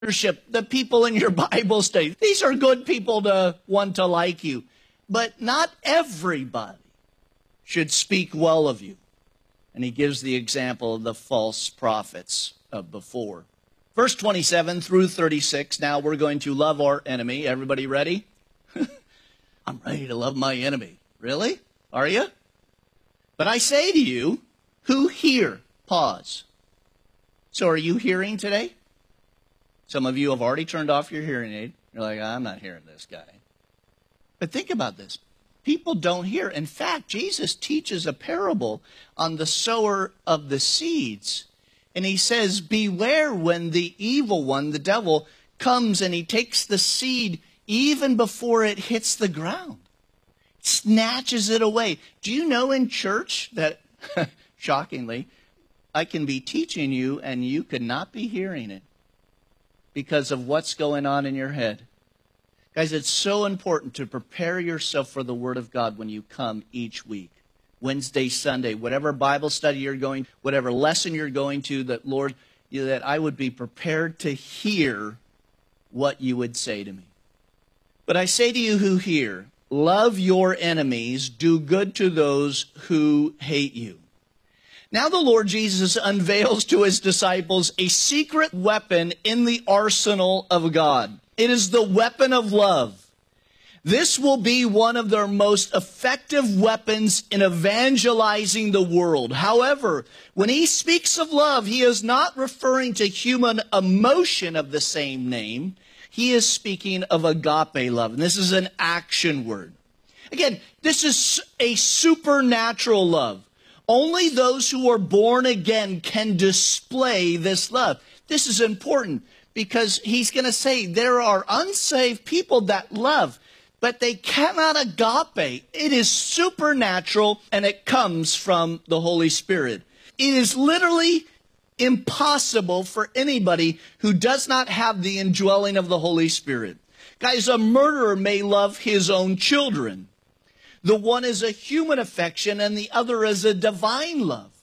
leadership, the people in your Bible study. These are good people to want to like you. But not everybody should speak well of you. And he gives the example of the false prophets of before. Verse 27 through 36, now we're going to love our enemy. Everybody ready? I'm ready to love my enemy. Really? Are you? But I say to you, who hear? Pause. So are you hearing today? Some of you have already turned off your hearing aid. You're like, I'm not hearing this guy. But think about this. People don't hear. In fact, Jesus teaches a parable on the sower of the seeds. And he says, beware when the evil one, the devil, comes and he takes the seed even before it hits the ground. Snatches it away. Do you know in church that, shockingly, I can be teaching you and you could not be hearing it because of what's going on in your head? Guys, it's so important to prepare yourself for the Word of God when you come each week. Wednesday, Sunday, whatever Bible study you're going, whatever lesson you're going to, that, Lord, that I would be prepared to hear what you would say to me. But I say to you who hear, love your enemies, do good to those who hate you. Now the Lord Jesus unveils to his disciples a secret weapon in the arsenal of God. It is the weapon of love. This will be one of their most effective weapons in evangelizing the world. However, when he speaks of love, he is not referring to human emotion of the same name. He is speaking of agape love, and this is an action word. Again, this is a supernatural love. Only those who are born again can display this love. This is important because he's going to say there are unsaved people that love, but they cannot agape. It is supernatural, and it comes from the Holy Spirit. It is literally impossible for anybody who does not have the indwelling of the Holy Spirit. Guys, a murderer may love his own children. The one is a human affection and the other is a divine love.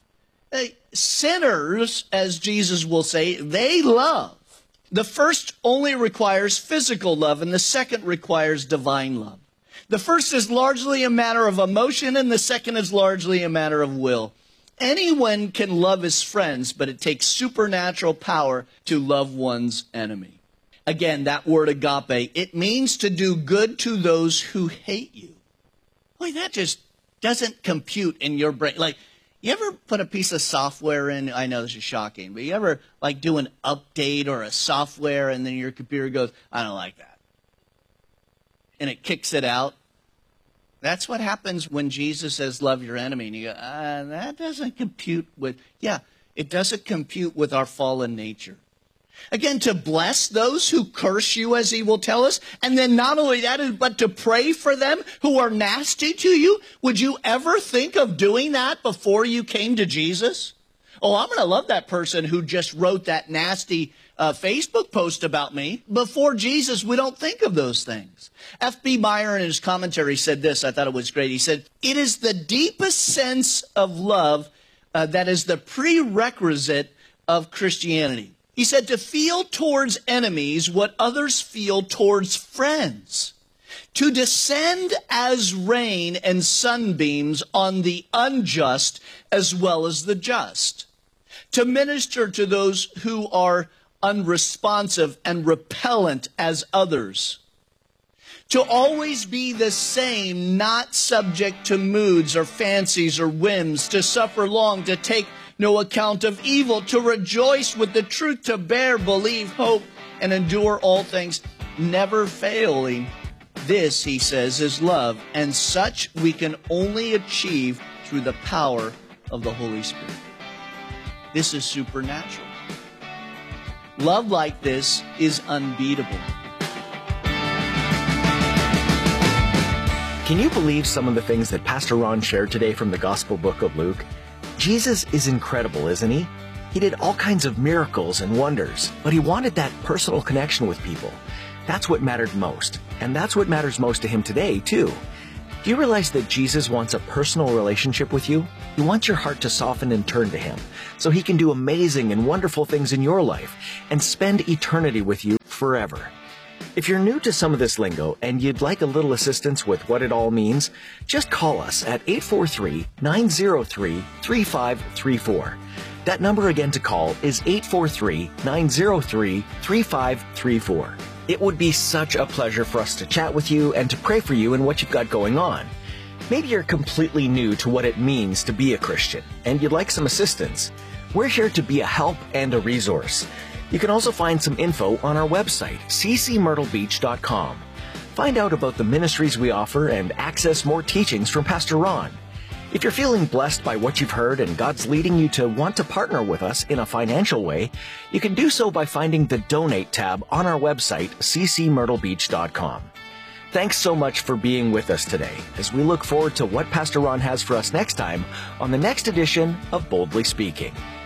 Sinners, as Jesus will say, they love. The first only requires physical love and the second requires divine love. The first is largely a matter of emotion and the second is largely a matter of will. Anyone can love his friends, but it takes supernatural power to love one's enemy. Again, that word agape, it means to do good to those who hate you. Boy, that just doesn't compute in your brain. Like, you ever put a piece of software in? I know this is shocking, but you ever like do an update or a software and then your computer goes, I don't like that. And it kicks it out. That's what happens when Jesus says, love your enemy. And you go, that doesn't compute with, yeah, it doesn't compute with our fallen nature. Again, to bless those who curse you, as he will tell us. And then not only that, but to pray for them who are nasty to you. Would you ever think of doing that before you came to Jesus? Oh, I'm going to love that person who just wrote that nasty Facebook post about me. Before Jesus, we don't think of those things. F.B. Meyer in his commentary said this. I thought it was great. He said, it is the deepest sense of love that is the prerequisite of Christianity. He said to feel towards enemies what others feel towards friends. To descend as rain and sunbeams on the unjust as well as the just. To minister to those who are unresponsive and repellent as others. To always be the same, not subject to moods or fancies or whims. To suffer long, to take no account of evil, to rejoice with the truth, to bear, believe, hope, and endure all things, never failing. This, he says, is love, and such we can only achieve through the power of the Holy Spirit. This is supernatural. Love like this is unbeatable. Can you believe some of the things that Pastor Ron shared today from the Gospel book of Luke? Jesus is incredible, isn't he? He did all kinds of miracles and wonders, but he wanted that personal connection with people. That's what mattered most, and that's what matters most to him today, too. Do you realize that Jesus wants a personal relationship with you? He wants your heart to soften and turn to Him so He can do amazing and wonderful things in your life and spend eternity with you forever. If you're new to some of this lingo and you'd like a little assistance with what it all means, just call us at 843-903-3534. That number again to call is 843-903-3534. It would be such a pleasure for us to chat with you and to pray for you and what you've got going on. Maybe you're completely new to what it means to be a Christian and you'd like some assistance. We're here to be a help and a resource. You can also find some info on our website, ccmyrtlebeach.com. Find out about the ministries we offer and access more teachings from Pastor Ron. If you're feeling blessed by what you've heard and God's leading you to want to partner with us in a financial way, you can do so by finding the Donate tab on our website, ccmyrtlebeach.com. Thanks so much for being with us today as we look forward to what Pastor Ron has for us next time on the next edition of Boldly Speaking.